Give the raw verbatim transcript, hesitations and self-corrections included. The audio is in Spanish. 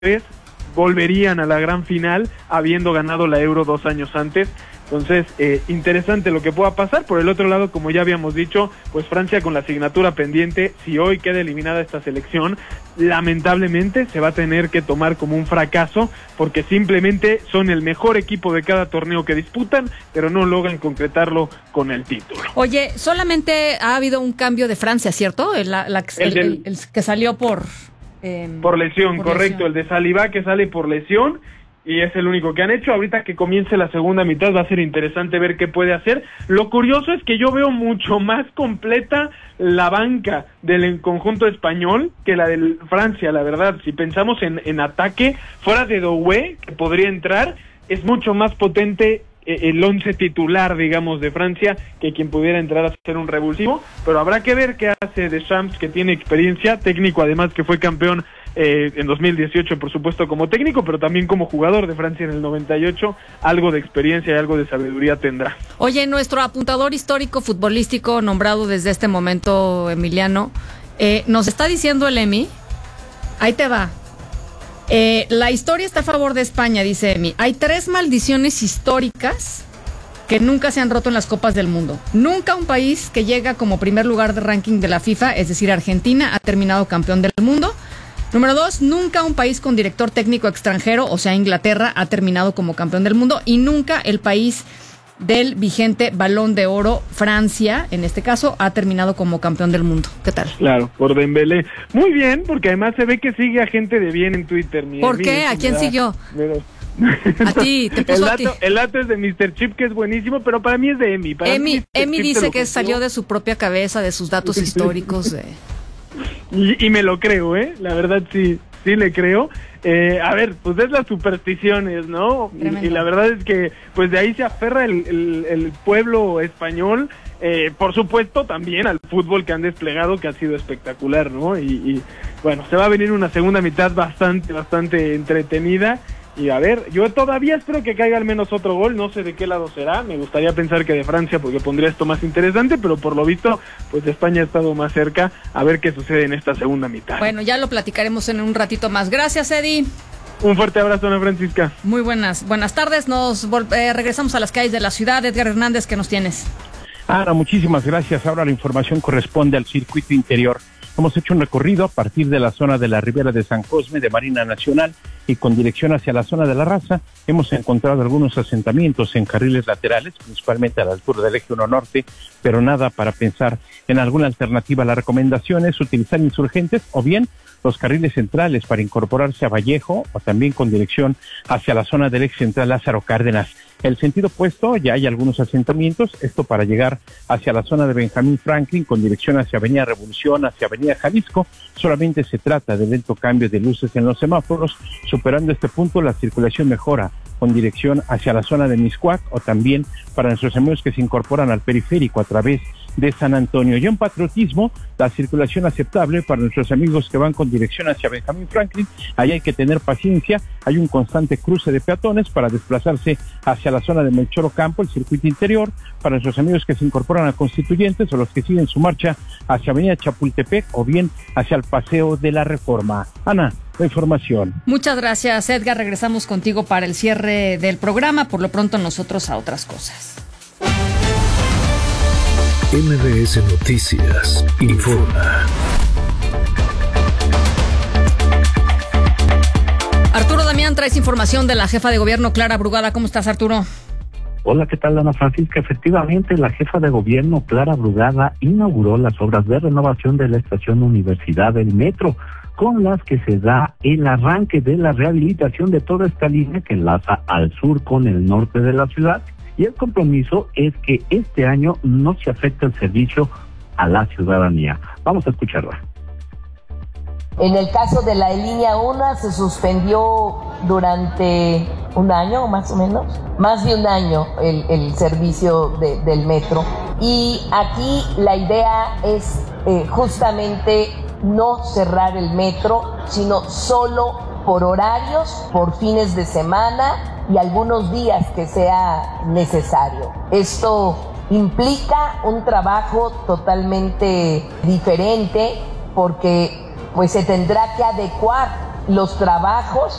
volverían a la gran final habiendo ganado la Euro dos años antes. Entonces, eh, interesante lo que pueda pasar. Por el otro lado, como ya habíamos dicho, pues Francia con la asignatura pendiente, si hoy queda eliminada esta selección, lamentablemente se va a tener que tomar como un fracaso, porque simplemente son el mejor equipo de cada torneo que disputan, pero no logran concretarlo con el título. Oye, solamente ha habido un cambio de Francia, ¿cierto? El, la, la, el, el, el, el que salió por... Eh, por lesión, por correcto, lesión. El de Saliba que sale por lesión, y es el único que han hecho. Ahorita que comience la segunda mitad va a ser interesante ver qué puede hacer. Lo curioso es que yo veo mucho más completa la banca del conjunto español que la de Francia, la verdad. Si pensamos en, en ataque, fuera de Doué, que podría entrar, es mucho más potente el once titular, digamos, de Francia, que quien pudiera entrar a ser un revulsivo, pero habrá que ver qué hace Deschamps, que tiene experiencia, técnico además, que fue campeón eh, en dos mil dieciocho, por supuesto, como técnico, pero también como jugador de Francia en el noventa y ocho, algo de experiencia y algo de sabiduría tendrá. Oye, nuestro apuntador histórico futbolístico nombrado desde este momento, Emiliano, eh, nos está diciendo el Emi, ahí te va. Eh, la historia está a favor de España, dice Emi. Hay tres maldiciones históricas que nunca se han roto en las Copas del Mundo. Nunca un país que llega como primer lugar de ranking de la FIFA, es decir, Argentina, ha terminado campeón del mundo. Número dos, nunca un país con director técnico extranjero, o sea, Inglaterra, ha terminado como campeón del mundo. Y nunca el país del vigente Balón de Oro, Francia, en este caso, ha terminado como campeón del mundo. ¿Qué tal? Claro, por Dembélé. Muy bien, porque además se ve que sigue a gente de bien en Twitter. Mi ¿Por qué? ¿A quién siguió? A ti, te puso el dato, a ti. El dato es de míster Chip, que es buenísimo, pero para mí es de Emi. Para Emi, Emi dice que salió de su propia cabeza, de sus datos históricos. De... Y, y me lo creo, ¿eh? La verdad sí, sí le creo. Eh, a ver, pues es las supersticiones, ¿no? Y, y la verdad es que pues de ahí se aferra el, el, el pueblo español, eh, por supuesto también al fútbol que han desplegado, que ha sido espectacular, ¿no? Y, y bueno, se va a venir una segunda mitad bastante, bastante entretenida. Y a ver, yo todavía espero que caiga al menos otro gol, no sé de qué lado será, me gustaría pensar que de Francia, porque pondría esto más interesante, pero por lo visto, pues España ha estado más cerca, a ver qué sucede en esta segunda mitad. Bueno, ya lo platicaremos en un ratito más. Gracias, Eddie. Un fuerte abrazo, Ana Francisca. Muy buenas, buenas tardes, nos eh, regresamos a las calles de la ciudad. Edgar Hernández, ¿qué nos tienes? Ana, muchísimas gracias. Ahora la información corresponde al circuito interior. Hemos hecho un recorrido a partir de la zona de la Ribera de San Cosme, de Marina Nacional, y con dirección hacia la zona de La Raza. Hemos encontrado algunos asentamientos en carriles laterales, principalmente a la altura del eje uno norte, pero nada para pensar en alguna alternativa. La recomendación es utilizar insurgentes o bien los carriles centrales para incorporarse a Vallejo, o también con dirección hacia la zona del eje central Lázaro Cárdenas. El sentido opuesto, ya hay algunos asentamientos, esto para llegar hacia la zona de Benjamín Franklin, con dirección hacia Avenida Revolución, hacia Avenida Jalisco. Solamente se trata de lento cambio de luces en los semáforos. Superando este punto, la circulación mejora con dirección hacia la zona de Miscuac, o también para nuestros amigos que se incorporan al periférico a través de San Antonio. Y en patriotismo, la circulación aceptable para nuestros amigos que van con dirección hacia Benjamín Franklin. Ahí hay que tener paciencia, hay un constante cruce de peatones para desplazarse hacia la zona de Melchor Ocampo, el circuito interior. Para nuestros amigos que se incorporan a Constituyentes o los que siguen su marcha hacia Avenida Chapultepec o bien hacia el Paseo de la Reforma. Ana, la información. Muchas gracias, Edgar. Regresamos contigo para el cierre del programa. Por lo pronto, nosotros a otras cosas. M B S Noticias informa. Arturo Damián, traes información de la jefa de gobierno, Clara Brugada. ¿Cómo estás, Arturo? Hola, ¿qué tal, Ana Francisca? Efectivamente, la jefa de gobierno, Clara Brugada, inauguró las obras de renovación de la estación Universidad del Metro, con las que se da el arranque de la rehabilitación de toda esta línea que enlaza al sur con el norte de la ciudad. Y el compromiso es que este año no se afecte el servicio a la ciudadanía. Vamos a escucharla. En el caso de la línea uno se suspendió durante un año más o menos, más de un año el, el servicio de, del metro. Y aquí la idea es eh, justamente no cerrar el metro, sino solo por horarios, por fines de semana y algunos días que sea necesario. Esto implica un trabajo totalmente diferente porque pues se tendrá que adecuar los trabajos